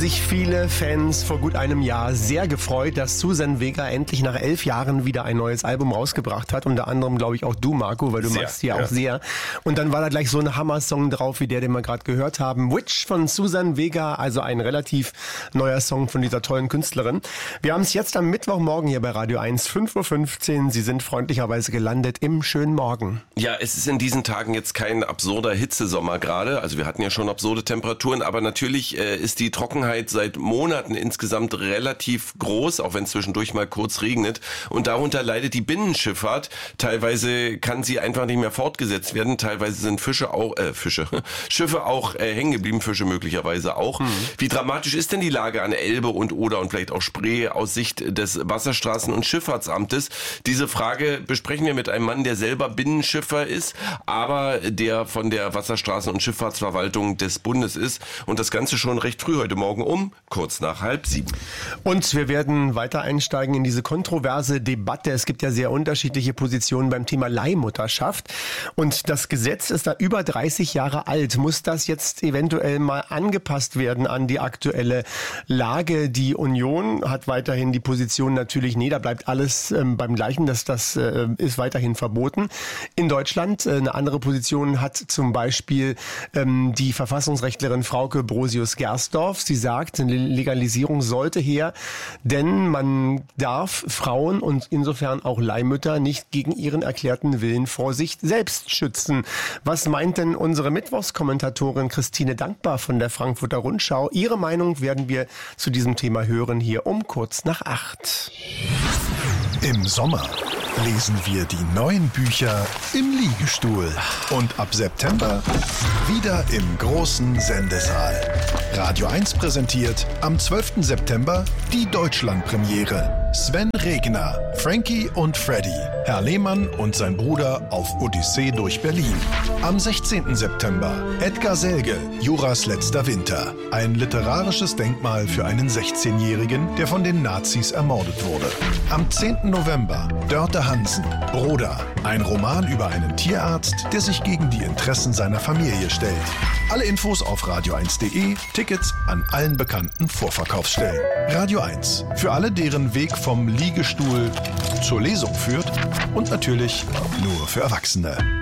Sich viele Fans vor gut einem Jahr sehr gefreut, dass Suzanne Vega endlich nach 11 Jahren wieder ein neues Album rausgebracht hat. Unter anderem, glaube ich, auch du, Marco, weil du magst die ja auch sehr. Und dann war da gleich so ein Hammer-Song drauf, wie der, den wir gerade gehört haben. Witch von Suzanne Vega, also ein relativ neuer Song von dieser tollen Künstlerin. Wir haben es jetzt am Mittwochmorgen hier bei Radio 1, 5.15 Uhr. Sie sind freundlicherweise gelandet im schönen Morgen. Ja, es ist in diesen Tagen jetzt kein absurder Hitzesommer gerade. Also wir hatten ja schon absurde Temperaturen, aber natürlich ist die Trockenheit seit Monaten insgesamt relativ groß, auch wenn es zwischendurch mal kurz regnet. Und darunter leidet die Binnenschifffahrt. Teilweise kann sie einfach nicht mehr fortgesetzt werden. Teilweise sind Schiffe auch hängen geblieben, Fische möglicherweise auch. Wie dramatisch ist denn die Lage an Elbe und Oder und vielleicht auch Spree aus Sicht des Wasserstraßen- und Schifffahrtsamtes? Diese Frage besprechen wir mit einem Mann, der selber Binnenschiffer ist, aber der von der Wasserstraßen- und Schifffahrtsverwaltung des Bundes ist. Und das Ganze schon recht früh heute Morgen um kurz nach 6:30. Und wir werden weiter einsteigen in diese kontroverse Debatte. Es gibt ja sehr unterschiedliche Positionen beim Thema Leihmutterschaft. Und das Gesetz ist da über 30 Jahre alt. Muss das jetzt eventuell mal angepasst werden an die aktuelle Lage? Die Union hat weiterhin die Position natürlich, nee, da bleibt alles beim Gleichen. Das ist weiterhin verboten. In Deutschland eine andere Position hat zum Beispiel die Verfassungsrechtlerin Frauke Brosius-Gersdorf. Sie sagt, eine Legalisierung sollte her, denn man darf Frauen und insofern auch Leihmütter nicht gegen ihren erklärten Willen vor sich selbst schützen. Was meint denn unsere Mittwochskommentatorin Christine Dankbar von der Frankfurter Rundschau? Ihre Meinung werden wir zu diesem Thema hören hier um kurz nach 8. Im Sommer lesen wir die neuen Bücher im Liegestuhl. Und ab September wieder im großen Sendesaal. Radio 1 präsentiert am 12. September die Deutschlandpremiere. Sven Regner, Frankie und Freddy, Herr Lehmann und sein Bruder auf Odyssee durch Berlin. Am 16. September Edgar Selge, Juras letzter Winter. Ein literarisches Denkmal für einen 16-Jährigen, der von den Nazis ermordet wurde. Am 10. November Dörte Hansen, Broda. Ein Roman über einen Tierarzt, der sich gegen die Interessen seiner Familie stellt. Alle Infos auf radio1.de, Tickets an allen bekannten Vorverkaufsstellen. Radio 1, für alle, deren Weg vom Liegestuhl zur Lesung führt und natürlich nur für Erwachsene.